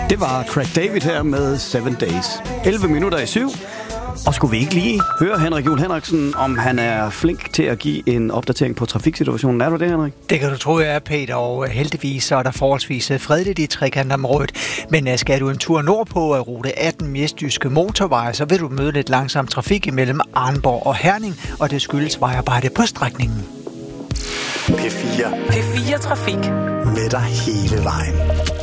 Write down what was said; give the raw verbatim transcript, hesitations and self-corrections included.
Det var Craig David her med Seven Days. elleve minutter i syv. Og skulle vi ikke lige høre Henrik Juul Henriksen, om han er flink til at give en opdatering på trafiksituationen? Er du det, Henrik? Det kan du tro, jeg er, Peter, og heldigvis så er der forholdsvis fredeligt i trekantområdet. Men skal du en tur nordpå af rute atten Midtjyske Motorvej, så vil du møde lidt langsom trafik imellem Arnborg og Herning, og det skyldes vejarbejde på strækningen. P fire. P fire Trafik. Med dig hele vejen.